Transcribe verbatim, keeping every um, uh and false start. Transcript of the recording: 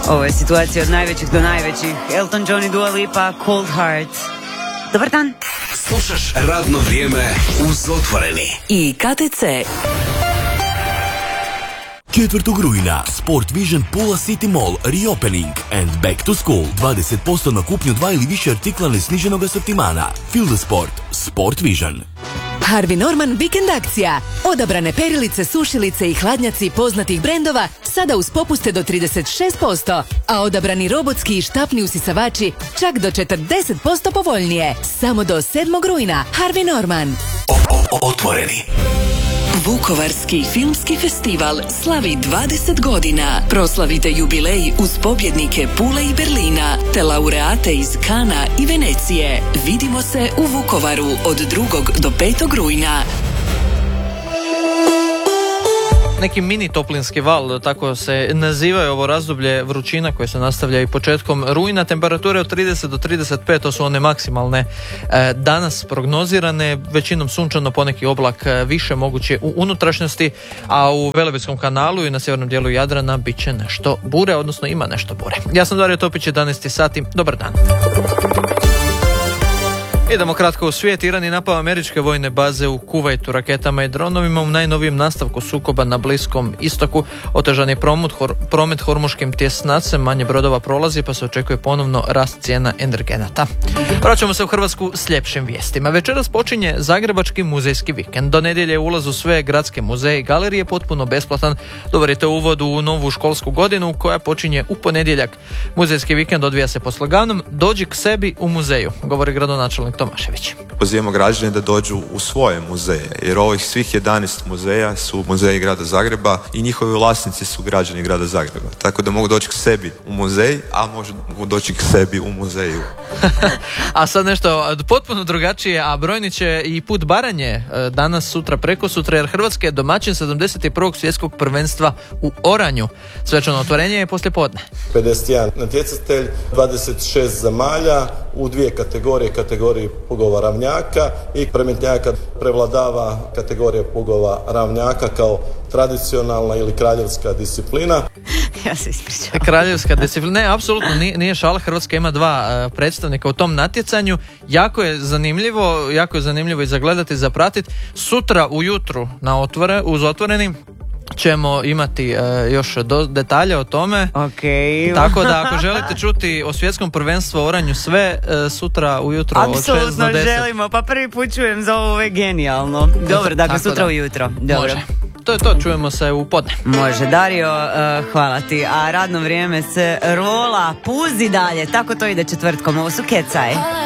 Ovo je situacija od najvećih do najvećih. Elton John i Dua Lipa, Cold Heart. Dobar dan. Slušaš Radno vrijeme uz Otvoreni. I K T C. četvrtog rujna Sport Vision Pula City Mall Reopening and Back to School. dvadeset posto na kupnju dva ili više artikla nesniženog asortimana. Feel the sport. Sport Vision. Harvey Norman vikend akcija. Odabrane perilice, sušilice i hladnjaci poznatih brendova sada uz popuste do trideset šest posto, a odabrani robotski i štapni usisavači čak do četrdeset posto povoljnije. Samo do sedmog rujna. Harvey Norman. Otvoreni. Vukovarski filmski festival slavi dvadeset godina. Proslavite jubilej uz pobjednike Pule i Berlina, te laureate iz Kana i Venecije. Vidimo se u Vukovaru od drugog do petog rujna. Neki mini toplinski val, tako se nazivaju ovo razdoblje vrućina koje se nastavlja i početkom rujna. Temperature od trideset do trideset pet, to su one maksimalne e, danas prognozirane, većinom sunčano, poneki oblak više moguće u unutrašnjosti, a u Velebitskom kanalu i na sjevernom dijelu Jadrana bit će nešto bure, odnosno ima nešto bure. Ja sam Dario Topić, jedanaest sati, dobar dan. Idemo kratko u svijet. Iran je napao američke vojne baze u Kuvajtu raketama i dronovima u najnovijem nastavku sukoba na Bliskom istoku. Otežan je promet, hor, promet hormuškim tjesnacem, manje brodova prolazi pa se očekuje ponovno rast cijena energenata. Vraćamo se u Hrvatsku s ljepšim vijestima. Večeras počinje Zagrebački muzejski vikend. Do nedjelje je ulaz u sve gradske muzeje i galerije potpuno besplatan. Dobarite uvod u novu školsku godinu koja počinje u ponedjeljak. Muzejski vikend odvija se pod sloganom Dođi k sebi u muzeju, govori gradonačelnik Tomašević. Pozivamo građane da dođu u svoje muzeje, jer ovih svih jedanaest muzeja su muzeji grada Zagreba i njihovi vlasnici su građani grada Zagreba. Tako da mogu doći k sebi u muzej, a mogu doći k sebi u muzeju. A sad nešto potpuno drugačije, a brojni će i put Baranje danas, sutra, preko sutra, jer Hrvatska je domaćin sedamdeset prvog svjetskog prvenstva u oranju. Svečano otvorenje je poslije podne. pedeset jedan natjecatelj, dvadeset šest zemalja u dvije kategorije, kategorije plugova ravnjaka i premetnjaka. Prevladava kategorija plugova ravnjaka kao tradicionalna ili kraljevska disciplina. Ja se ispričavam. Kraljevska disciplina, ne, apsolutno nije, nije šala. Hrvatska ima dva uh, predstavnika u tom natjecanju. Jako je zanimljivo, jako je zanimljivo i za gledati, za pratiti. Sutra ujutru na otvore, uz Otvoreni ćemo imati uh, još do, detalje o tome. Okay. Tako da ako želite čuti o svjetskom prvenstvu o oranju sve, uh, sutra ujutro od šest do deset. Apsolutno želimo, pa prvi put čujem za ovo, je genijalno. Dobro, dakle sutra da. Ujutro. Dobro. Može. To je to, čujemo se u podne. Može, Dario, uh, hvala ti. A radno vrijeme se rola, puzi dalje, tako to ide četvrtkom, ovo su Kecaj.